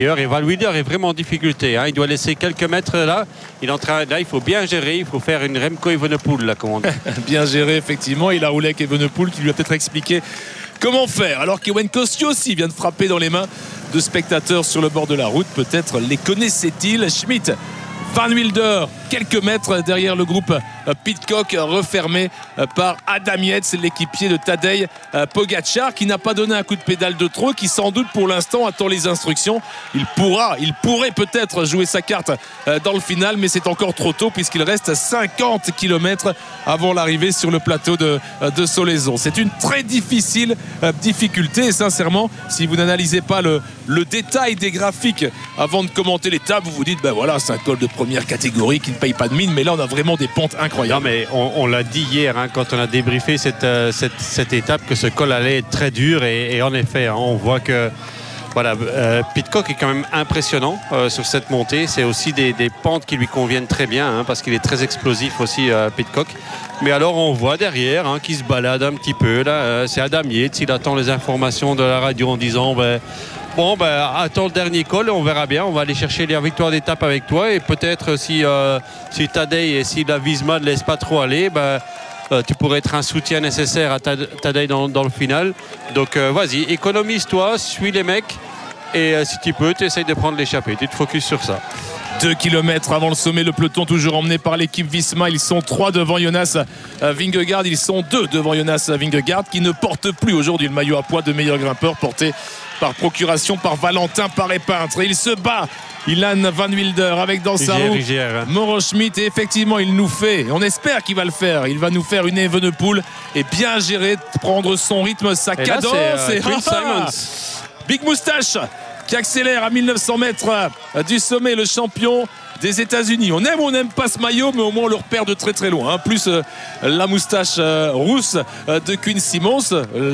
Et Van Wilder est vraiment en difficulté. Il doit laisser quelques mètres là. Là, il faut bien gérer. Il faut faire une Remco Evenepoel, là, comme on dit. Bien géré, effectivement. Il a roulé avec Evenepoel qui lui a peut-être expliqué comment faire. Alors qu'Ewen Kostyo aussi vient de frapper dans les mains de spectateurs sur le bord de la route. Peut-être les connaissait-il. Schmidt, Van Wilder, quelques mètres derrière le groupe Pidcock, refermé par Adam Yates, l'équipier de Tadej Pogačar, qui n'a pas donné un coup de pédale de trop, qui sans doute pour l'instant attend les instructions. Il pourrait peut-être jouer sa carte dans le final, mais c'est encore trop tôt puisqu'il reste 50 km avant l'arrivée sur le plateau de Solaizon. C'est une très difficulté et sincèrement, si vous n'analysez pas le détail des graphiques avant de commenter l'étape, vous vous dites ben voilà, c'est un col de première catégorie qui ne paye pas de mine, mais là on a vraiment des pentes incroyables. Non, mais on l'a dit hier quand on a débriefé cette étape, que ce col allait être très dur et en effet on voit que voilà, Pidcock est quand même impressionnant sur cette montée. C'est aussi des pentes qui lui conviennent très bien parce qu'il est très explosif aussi, Pidcock. Mais alors on voit derrière qui se balade un petit peu là, c'est Adam Yates, il attend les informations de la radio en disant attends le dernier col, on verra bien, on va aller chercher les victoires d'étape avec toi et peut-être si Tadej et si la Visma ne laisse pas trop aller, tu pourrais être un soutien nécessaire à Tadej dans le final. Donc vas-y, économise-toi, suis les mecs et si tu peux, tu essayes de prendre l'échappée, tu te focuses sur ça. 2 km avant le sommet, le peloton toujours emmené par l'équipe Visma. Ils sont 3 devant Jonas Vingegaard. Ils sont 2 devant Jonas Vingegaard qui ne porte plus aujourd'hui le maillot à poids de meilleur grimpeur, porté par procuration par Valentin Paré-Peintre. Il se bat, Ilan Van Wilder, avec dans sa roue Mauro Schmidt. Et effectivement, il nous fait, on espère qu'il va le faire, il va nous faire une Evenepoel et bien gérer, prendre son rythme, sa cadence. Là, Big Moustache qui accélère à 1900 mètres du sommet, le champion des États-Unis. On aime ou on n'aime pas ce maillot, mais au moins on le repère de très très loin. Plus la moustache rousse de Quinn Simmons,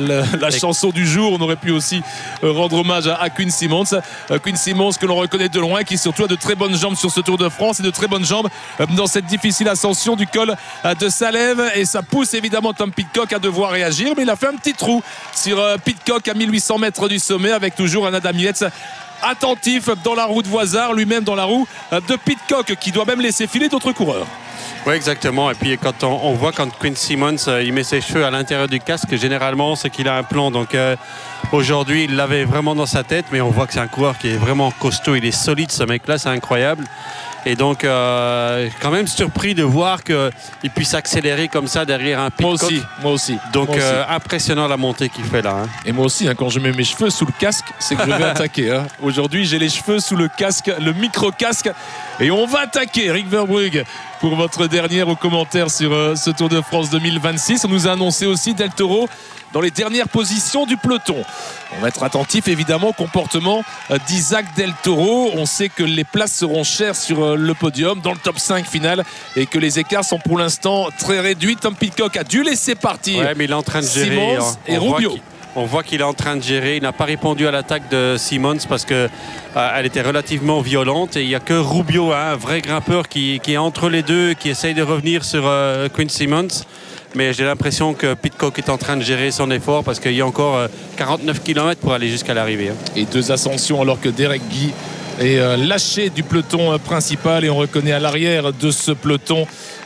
la chanson du jour. On aurait pu aussi rendre hommage à Quinn Simmons. Quinn Simmons que l'on reconnaît de loin, qui surtout a de très bonnes jambes sur ce Tour de France et de très bonnes jambes dans cette difficile ascension du col de Salève. Et ça pousse évidemment Tom Pidcock à devoir réagir, mais il a fait un petit trou sur Pidcock à 1800 mètres du sommet, avec toujours un Adam Yates attentif dans la roue de Voisard, lui-même dans la roue de Pidcock, qui doit même laisser filer d'autres coureurs. Oui, exactement. Et puis quand on voit quand Quinn Simmons il met ses cheveux à l'intérieur du casque, généralement c'est qu'il a un plan. Donc aujourd'hui il l'avait vraiment dans sa tête, mais on voit que c'est un coureur qui est vraiment costaud, il est solide, ce mec là, c'est incroyable. Et donc quand même surpris de voir qu'il puisse accélérer comme ça derrière un Pidcock. Moi aussi. Donc impressionnant la montée qu'il fait là. Et moi aussi, quand je mets mes cheveux sous le casque, c'est que je vais attaquer. Aujourd'hui, j'ai les cheveux sous le casque, le micro-casque. Et on va attaquer, Rick Verbrugge, pour votre dernière au commentaire sur ce Tour de France 2026. On nous a annoncé aussi Del Toro dans les dernières positions du peloton. On va être attentif évidemment au comportement d'Isaac Del Toro. On sait que les places seront chères sur le podium, dans le top 5 final, et que les écarts sont pour l'instant très réduits. Tom Pidcock a dû laisser partir mais il est en train de gérer Simmons et Rubio. On voit qu'il est en train de gérer. Il n'a pas répondu à l'attaque de Simmons parce qu'elle était relativement violente. Et il n'y a que Rubio, un vrai grimpeur, qui est entre les deux, qui essaye de revenir sur Quinn Simmons. Mais j'ai l'impression que Pidcock est en train de gérer son effort parce qu'il y a encore 49 km pour aller jusqu'à l'arrivée. Et 2 ascensions alors que Derek Guy est lâché du peloton principal. Et on reconnaît à l'arrière de ce peloton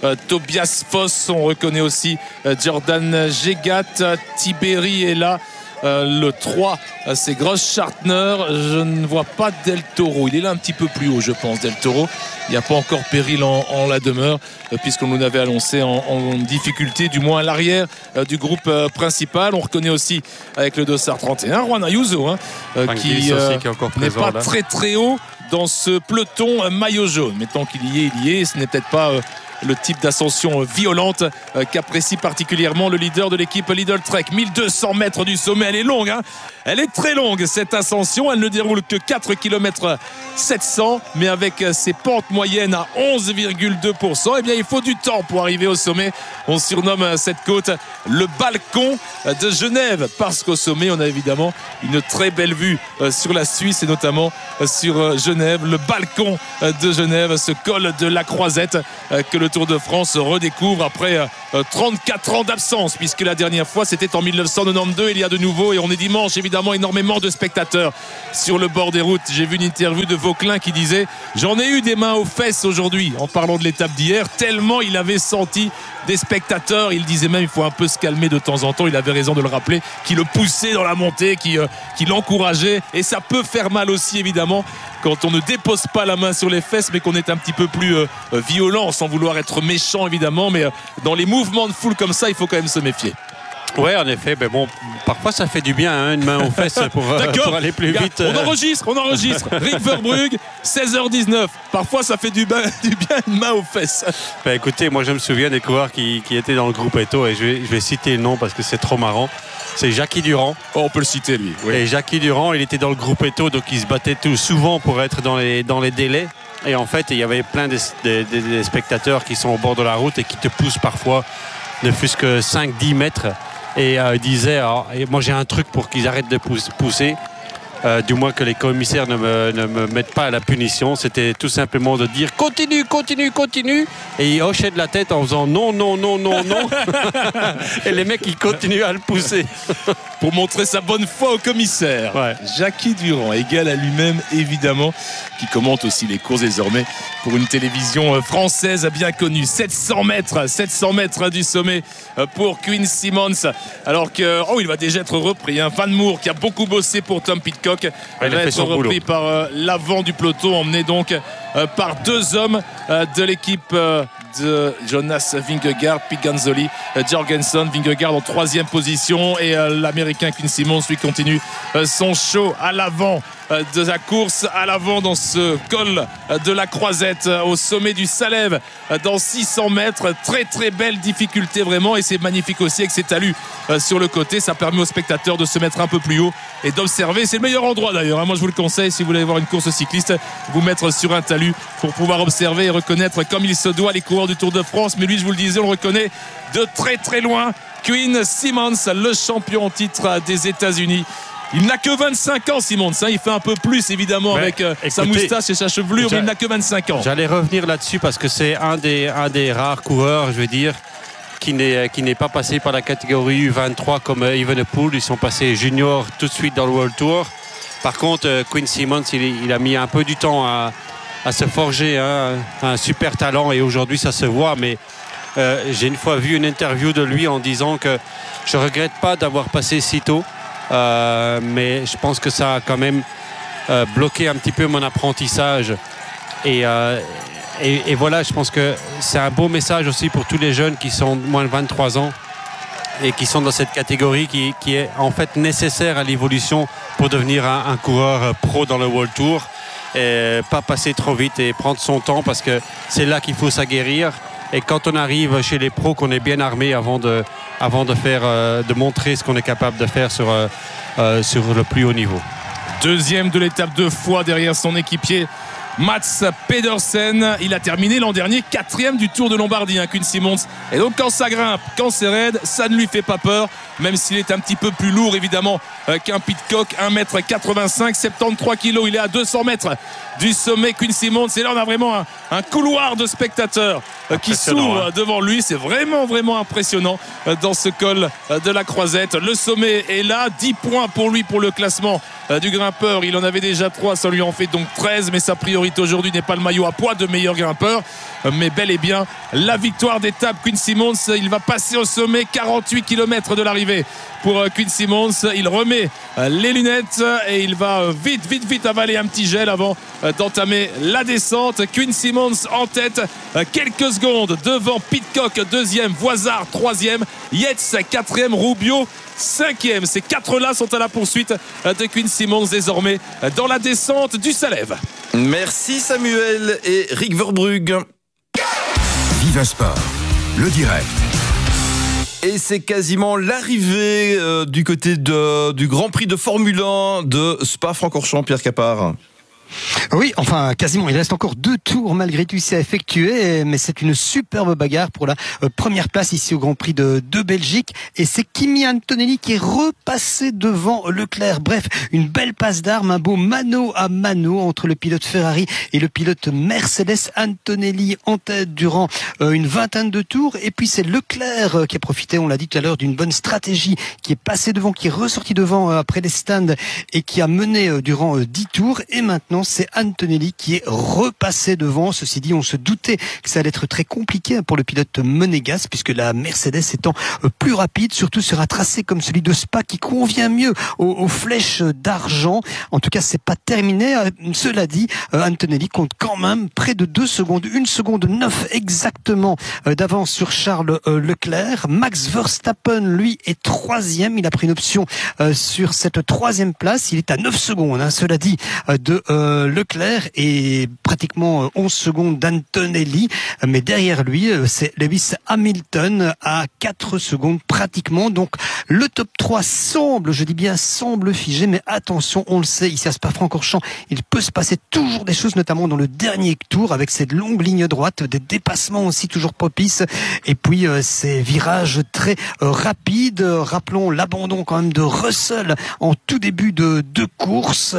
Tobias Foss. On reconnaît aussi Jordan Gégat. Tiberi est là. Le 3, c'est Gross Schartner. Je ne vois pas Del Toro. Il est là un petit peu plus haut, je pense, Del Toro. Il n'y a pas encore péril en la demeure, puisqu'on nous avait annoncé en difficulté, du moins à l'arrière du groupe principal. On reconnaît aussi avec le dossard 31 Juan Ayuso, qui n'est pas là, très très haut dans ce peloton maillot jaune. Mais tant qu'il y est, il y est. Ce n'est peut-être pas le type d'ascension violente qu'apprécie particulièrement le leader de l'équipe Lidl Trek. 1200 mètres du sommet, elle est longue, elle est très longue cette ascension. Elle ne déroule que 4 km 700, mais avec ses pentes moyennes à 11,2%, eh bien il faut du temps pour arriver au sommet. On surnomme cette côte le balcon de Genève, parce qu'au sommet on a évidemment une très belle vue sur la Suisse et notamment sur Genève, le balcon de Genève, ce col de la Croisette que le Tour de France redécouvre après 34 ans d'absence, puisque la dernière fois c'était en 1992. Il y a de nouveau, et on est dimanche, évidemment, énormément de spectateurs sur le bord des routes. J'ai vu une interview de Vauquelin qui disait: j'en ai eu des mains aux fesses aujourd'hui, en parlant de l'étape d'hier, tellement il avait senti des spectateurs. Il disait même il faut un peu se calmer de temps en temps. Il avait raison de le rappeler, qui le poussait dans la montée, qui l'encourageait, et ça peut faire mal aussi, évidemment, quand on ne dépose pas la main sur les fesses, mais qu'on est un petit peu plus violent, sans vouloir être méchant, évidemment, mais dans les mouvements de foule comme ça, il faut quand même se méfier. Ouais, en effet, mais bon, parfois ça fait du bien, hein, une main aux fesses pour aller plus vite. On enregistre. Rick Verbrugge, 16h19. Parfois ça fait du bien une main aux fesses. Ben, écoutez, moi je me souviens des coureurs qui étaient dans le groupe Eto, et je vais citer le nom parce que c'est trop marrant. C'est Jackie Durand. Oh, on peut le citer, lui. Oui. Et Jackie Durand, il était dans le groupe Eto, donc il se battait tout souvent pour être dans les délais. Et en fait, il y avait plein de spectateurs qui sont au bord de la route et qui te poussent parfois, ne fût-ce que 5-10 mètres. Et il disait, moi j'ai un truc pour qu'ils arrêtent de pousser, du moins que les commissaires ne me mettent pas à la punition. C'était tout simplement de dire continue. Et il hochait de la tête en faisant non. Et les mecs ils continuent à le pousser. Pour montrer sa bonne foi au commissaire. Ouais. Jackie Durand, égal à lui-même évidemment, qui commente aussi les courses désormais pour une télévision française bien connue. 700 mètres du sommet pour Quinn Simmons. Alors que il va déjà être repris. Van Moer, qui a beaucoup bossé pour Tom Pidcock, va être repris par l'avant du peloton, emmené donc par deux hommes de l'équipe de Jonas Vingegaard, Pete Ganzoli, Jorgensen. Vingegaard en 3e position, et l'américain Quinn Simmons lui continue son show à l'avant de la course, à l'avant dans ce col de la Croisette au sommet du Salève, dans 600 mètres. Très très belle difficulté vraiment, et c'est magnifique aussi avec ses talus sur le côté. Ça permet aux spectateurs de se mettre un peu plus haut et d'observer. C'est le meilleur endroit d'ailleurs, hein. Moi je vous le conseille, si vous voulez voir une course cycliste, vous mettre sur un talus pour pouvoir observer et reconnaître comme il se doit les coureurs du Tour de France. Mais lui, je vous le disais, on le reconnaît de très très loin. Quinn Simmons, le champion en titre des États-Unis. Il n'a que 25 ans, Simmons. Il fait un peu plus, évidemment, avec sa moustache et sa chevelure, mais il n'a que 25 ans. J'allais revenir là-dessus parce que c'est un des rares coureurs, je veux dire, qui n'est pas passé par la catégorie U23 comme Evenepoel. Ils sont passés junior tout de suite dans le World Tour. Par contre, Quinn Simmons, il a mis un peu du temps à se forger un super talent, et aujourd'hui ça se voit. Mais j'ai une fois vu une interview de lui en disant que je ne regrette pas d'avoir passé si tôt, mais je pense que ça a quand même bloqué un petit peu mon apprentissage. Et voilà, je pense que c'est un beau message aussi pour tous les jeunes qui sont moins de 23 ans et qui sont dans cette catégorie qui est en fait nécessaire à l'évolution pour devenir un coureur pro dans le World Tour. Et pas passer trop vite et prendre son temps, parce que c'est là qu'il faut s'aguerrir. Et quand on arrive chez les pros, qu'on est bien armé avant de montrer ce qu'on est capable de faire sur le plus haut niveau. Deuxième de l'étape de Foix derrière son équipier Mats Pedersen. Il a terminé l'an dernier 4e du Tour de Lombardie, Quinn Simmons. Et donc quand ça grimpe, quand c'est raide, ça ne lui fait pas peur, même s'il est un petit peu plus lourd évidemment qu'un Pidcock. 1m85, 73 kg. Il est à 200 mètres du sommet, Quinn Simmons. Et là on a vraiment un couloir de spectateurs qui s'ouvre devant lui. C'est vraiment vraiment impressionnant dans ce col de la Croisette. Le sommet est là, 10 points pour lui pour le classement du grimpeur. Il en avait déjà 3, ça lui en fait donc 13, mais sa priorité aujourd'hui n'est pas le maillot à poids de meilleur grimpeur, mais bel et bien la victoire d'étape. Quinn Simmons, il va passer au sommet, 48 km de l'arrivée pour Quinn Simmons. Il remet les lunettes et il va vite avaler un petit gel avant d'entamer la descente. Quinn Simmons en tête, quelques secondes devant Pidcock 2e, Voisard 3e, Yates 4e, Rubio 5e. Ces 4-là sont à la poursuite de Quinn Simmons désormais dans la descente du Salève. Merci Samuel et Rick Verbrugge. Viva Sport, le direct. Et c'est quasiment l'arrivée du côté du Grand Prix de Formule 1 de Spa-Francorchamps, Pierre Capard. Oui, enfin quasiment. Il reste encore 2 tours malgré tout ici à effectuer, mais c'est une superbe bagarre pour la première place ici au Grand Prix de Belgique. Et c'est Kimi Antonelli qui est repassé devant Leclerc. Bref, une belle passe d'armes, un beau mano à mano entre le pilote Ferrari et le pilote Mercedes. Antonelli en tête durant une vingtaine de tours. Et puis c'est Leclerc qui a profité, on l'a dit tout à l'heure, d'une bonne stratégie, qui est passé devant, qui est ressorti devant après les stands et qui a mené durant 10 tours. Et maintenant, c'est Antonelli qui est repassé devant. Ceci dit, on se doutait que ça allait être très compliqué pour le pilote monégasque, puisque la Mercedes étant plus rapide, surtout sur un tracé comme celui de Spa qui convient mieux aux flèches d'argent. En tout cas, c'est pas terminé. Cela dit, Antonelli compte quand même près de 2 secondes, 1 seconde 9 exactement d'avance sur Charles Leclerc. Max Verstappen, lui, est 3e. Il a pris une option sur cette 3e place. Il est à 9 secondes, cela dit, de Leclerc et pratiquement 11 secondes d'Antonelli. Mais derrière lui, c'est Lewis Hamilton à 4 secondes pratiquement. Donc le top 3 semble, je dis bien semble figé, mais attention, on le sait, ici à Spa-Francorchamps, il peut se passer toujours des choses, notamment dans le dernier tour, avec cette longue ligne droite, des dépassements aussi toujours propices, et puis ces virages très rapides. Rappelons l'abandon quand même de Russell en tout début de course.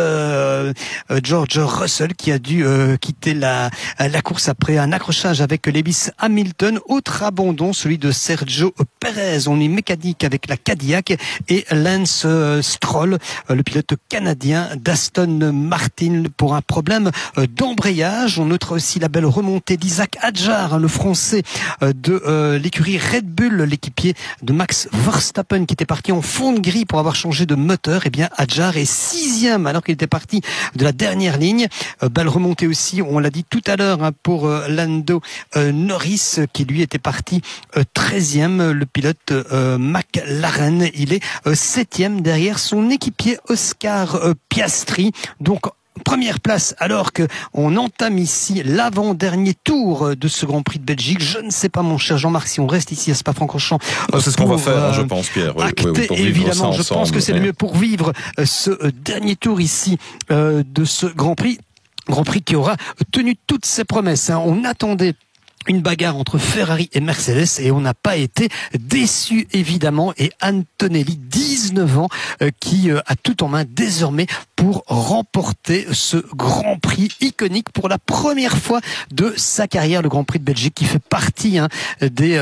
George Russell qui a dû quitter la course après un accrochage avec Lewis Hamilton. Autre abandon, celui de Sergio Perez, on est mécanique avec la Cadillac, et Lance Stroll, le pilote canadien d'Aston Martin, pour un problème d'embrayage. On notera aussi la belle remontée d'Isaac Hadjar, le français de l'écurie Red Bull, l'équipier de Max Verstappen qui était parti en fond de grille pour avoir changé de moteur. Et bien Hadjar est 6e alors qu'il était parti de la dernière ligne. Belle remontée aussi, on l'a dit tout à l'heure, pour Lando Norris qui lui était parti 13e. Le pilote McLaren, il est 7e derrière son équipier Oscar Piastri. Donc première place alors que on entame ici l'avant-dernier tour de ce Grand Prix de Belgique. Je ne sais pas, mon cher Jean-Marc, si on reste ici à Spa-Francorchamps. C'est ce qu'on va faire, je pense, Pierre. Acter, évidemment, je pense que c'est le mieux pour vivre ce dernier tour ici de ce Grand Prix. Grand Prix qui aura tenu toutes ses promesses. On attendait une bagarre entre Ferrari et Mercedes et on n'a pas été déçu évidemment. Et Antonelli, 19 ans, qui a tout en main désormais pour remporter ce Grand Prix iconique pour la première fois de sa carrière. Le Grand Prix de Belgique qui fait partie des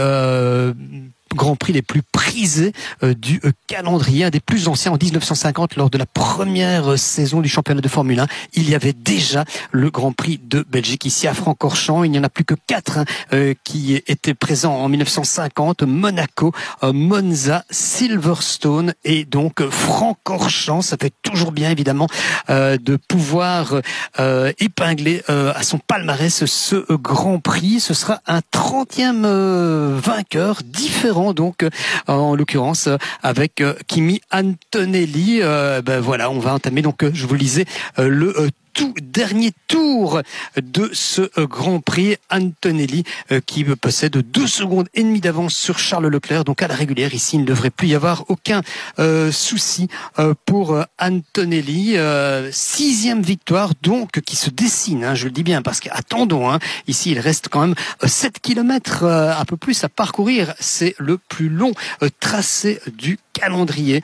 Grand Prix les plus prisés du calendrier, un des plus anciens. En 1950, lors de la première saison du championnat de Formule 1, il y avait déjà le Grand Prix de Belgique ici à Francorchamps. Il n'y en a plus que 4 qui étaient présents en 1950, Monaco, Monza, Silverstone et donc Francorchamps. Ça fait toujours bien évidemment de pouvoir épingler à son palmarès ce Grand Prix. Ce sera un 30e vainqueur différent, donc en l'occurrence avec Kimi Antonelli. Voilà, on va entamer, donc je vous le disais, le tout dernier tour de ce Grand Prix. Antonelli qui possède 2 secondes et demie d'avance sur Charles Leclerc. Donc à la régulière ici, il ne devrait plus y avoir aucun souci pour Antonelli. 6e victoire donc qui se dessine, je le dis bien, parce qu'attendons, ici il reste quand même 7 km, un peu plus à parcourir. C'est le plus long tracé du calendrier,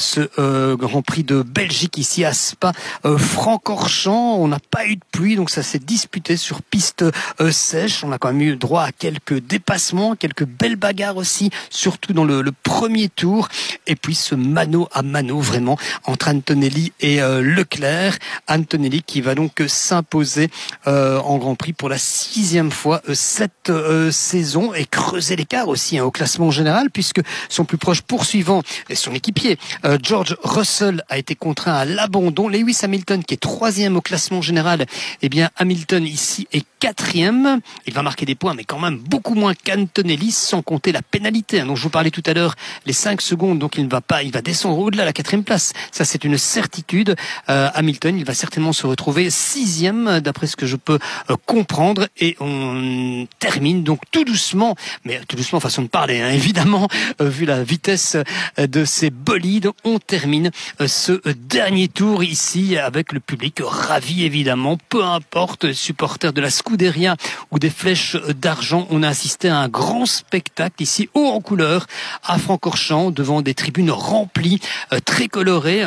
ce Grand Prix de Belgique ici à Spa-Francorchamps. On n'a pas eu de pluie, donc ça s'est disputé sur piste sèche. On a quand même eu droit à quelques dépassements, quelques belles bagarres aussi, surtout dans le premier tour. Et puis ce mano à mano vraiment entre Antonelli et Leclerc. Antonelli qui va donc s'imposer en Grand Prix pour la 6e fois cette saison et creuser l'écart aussi au classement général, puisque son plus proche poursuivant et son équipier George Russell a été contraint à l'abandon. Lewis Hamilton qui est 3e au classement général, eh bien Hamilton ici est 4e. Il va marquer des points, mais quand même beaucoup moins qu'Antonelli, sans compter la pénalité dont je vous parlais tout à l'heure, les 5 secondes. Donc il va descendre au-delà de la 4e place. Ça, c'est une certitude. Hamilton, il va certainement se retrouver 6e, d'après ce que je peux comprendre. Et on termine donc tout doucement, mais tout doucement façon de parler, hein, évidemment, vu la vitesse de ces bolides. On termine ce dernier tour ici avec le public ravi, évidemment, peu importe, supporters de la Scuderia ou des flèches d'argent. On a assisté à un grand spectacle ici, haut en couleur, à Francorchamps, devant des tribunes remplies, très colorées,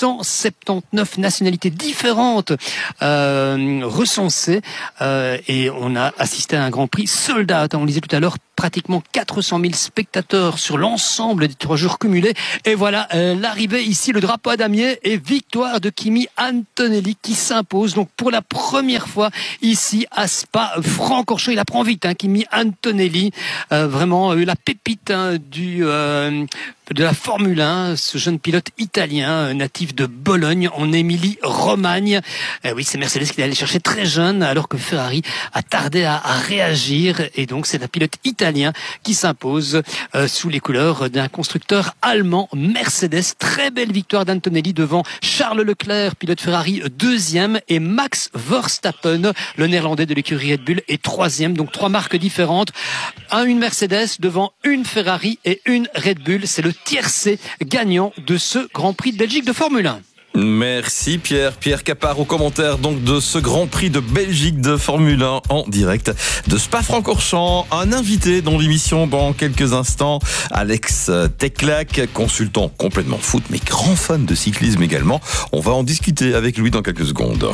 179 nationalités différentes recensées, et on a assisté à un Grand Prix sold out. On le disait tout à l'heure, pratiquement 400 000 spectateurs sur l'ensemble des 3 jours cumulés. Et voilà l'arrivée ici, le drapeau à damier, et victoire de Kimi Antonelli qui s'impose donc pour la première fois ici à Spa-Francorchamps. Il apprend vite, Kimi Antonelli, vraiment la pépite de la Formule 1, ce jeune pilote italien natif de Bologne en Émilie-Romagne. Oui, c'est Mercedes qui est allé chercher très jeune, alors que Ferrari a tardé à réagir, et donc c'est un pilote italien qui s'impose sous les couleurs d'un constructeur allemand, Mercedes. Très belle victoire d'Antonelli devant Charles Leclerc, pilote Ferrari, 2e, et Max Verstappen, le néerlandais de l'écurie Red Bull, est 3e. Donc 3 marques différentes, une Mercedes devant une Ferrari et une Red Bull. C'est le tiercé gagnant de ce Grand Prix de Belgique de Formule 1. Merci Pierre Capard au commentaire donc de ce Grand Prix de Belgique de Formule 1 en direct de Spa-Francorchamps. Un invité dans l'émission dans quelques instants, Alex Teclac, consultant complètement foot mais grand fan de cyclisme également. On va en discuter avec lui dans quelques secondes.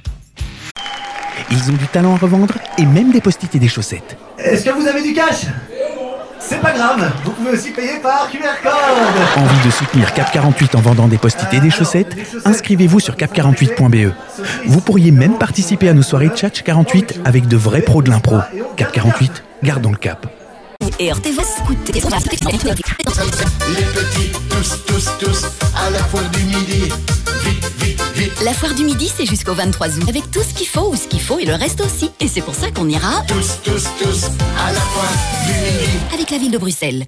Ils ont du talent à revendre et même des post-it et des chaussettes. Est-ce que vous avez du cash ? C'est pas grave, vous pouvez aussi payer par QR code. Envie de soutenir Cap 48 en vendant des post-it et des chaussettes ? Inscrivez-vous sur cap48.be. Vous pourriez même participer à nos soirées Tchatch 48 avec de vrais pros de l'impro. Cap 48, gardons le cap. Et RTV, écoutez. Les petits, tous, à la foire du midi. Vite. La foire du midi, c'est jusqu'au 23 août. Avec tout ce qu'il faut, ou ce qu'il faut, et le reste aussi. Et c'est pour ça qu'on ira. Tous, à la foire du midi. Avec la ville de Bruxelles.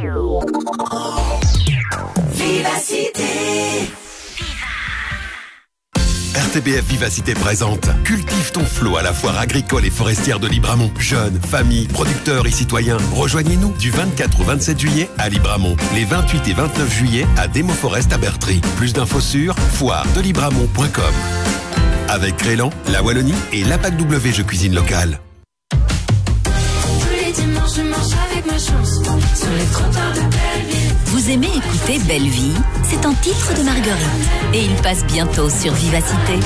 Vivacité. RTBF Vivacité présente Cultive ton flot à la foire agricole et forestière de Libramont. Jeunes, familles, producteurs et citoyens, rejoignez-nous du 24 au 27 juillet à Libramont, les 28 et 29 juillet à Démoforest à Bertry. Plus d'infos sur foiredelibramont.com. Avec Crélan, la Wallonie et l'APAC W Jeux Cuisine Locale. Tous les dimanches, je mange avec ma chance sur les trottoirs de Belleville. Vous aimez écouter Belle Vie ? C'est un titre de Marguerite. Et il passe bientôt sur Vivacité.